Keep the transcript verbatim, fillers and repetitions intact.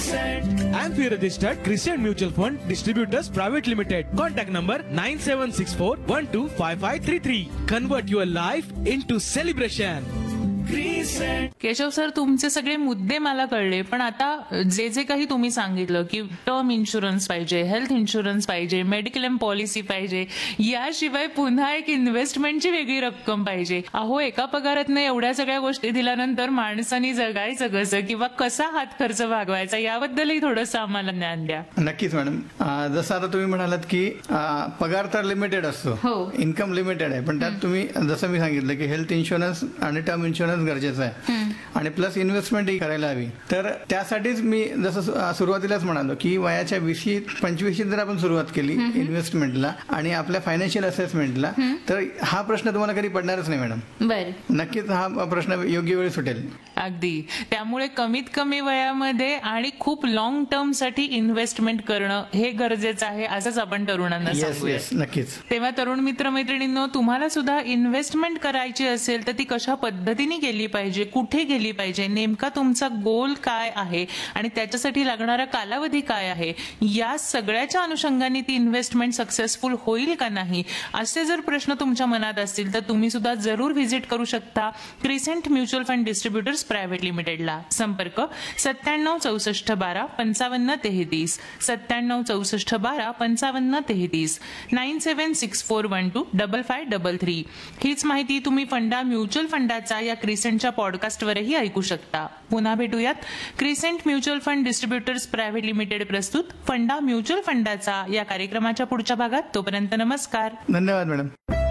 AMFI registered Crescent Mutual Fund Distributors Private Limited. Contact number nine seven six four one two five five three three. Convert your life into celebration. Keshav sir, तुमचे सगळे मुद्दे मला कळले, पण आता जे जे काही तुम्ही सांगितलं की टर्म इन्शुरन्स पाहिजे, हेल्थ इन्शुरन्स पाहिजे, मेडिक्लेम पॉलिसी पाहिजे, याशिवाय पुन्हा एक इन्व्हेस्टमेंटची वेगळी रक्कम पाहिजे. अहो, एका पगारातनं एवढ्या सगळ्या गोष्टी दिल्यानंतर माणसानी जगायचं कसं किंवा कसा हात खर्च भागवायचा याबद्दलही थोडंसं आम्हाला ज्ञान द्या. नक्कीच मॅडम. जसं आता तुम्ही म्हणालात की पगार तर लिमिटेड असतो, इन्कम लिमिटेड आहे, पण त्यात तुम्ही जसं मी सांगितलं की हेल्थ इन्शुरन्स आणि टर्म इन्शुरन्स गरजेचं आहे आणि प्लस इन्व्हेस्टमेंटही करायला हवी. तर त्यासाठीच मी जसं सुरुवातीलाच म्हणालो की वयाच्या वीशी पंचवीशीत जर आपण सुरुवात केली इन्व्हेस्टमेंटला आणि आपल्या फायनान्शियल असेसमेंटला, तर हा प्रश्न तुम्हाला कधी पडणारच नाही मॅडम. नक्कीच हा प्रश्न योग्य वेळी सुटेल. अगदी. त्यामुळे कमीत कमी वयामध्ये आणि खूप लॉंग टर्म साठी इन्व्हेस्टमेंट करणं हे गरजेचं आहे, असंच आपण तरुणांना सांगूया. नक्कीच. तेव्हा तरुण मित्र मैत्रिणींनो, तुम्हाला सुद्धा इन्व्हेस्टमेंट करायची असेल तर ती कशा पद्धतीने गेली पाहिजे, कुठे गेली पाहिजे, नेमका तुमचा गोल काय आहे आणि त्याच्यासाठी लागणारा कालावधी काय आहे, या सगळ्याच्या अनुषंगाने ती इन्व्हेस्टमेंट सक्सेसफुल होईल का नाही, असे जर प्रश्न तुमच्या मनात असतील तर तुम्ही सुद्धा जरूर व्हिजिट करू शकता crescent mutual fund distributors private लिमिटेडला. संपर्क सत्त्याण्णव चौसष्ट बारा पंचावन्न तेहतीस, सत्त्याण्णव चौसष्ट बारा पंचावन्न तेहतीस, nine seven six four one two double five double three. हीच माहिती तुम्ही फंडा म्युच्युअल फंडाचा या क्रिसेंटच्या पॉडकास्टवरही ऐकू शकता. पुन्हा भेटूयात crescent mutual fund distributors private limited प्रस्तुत फंडा म्युच्युअल फंडाचा या कार्यक्रमाच्या पुढच्या भागात. तोपर्यंत नमस्कार. धन्यवाद मॅडम.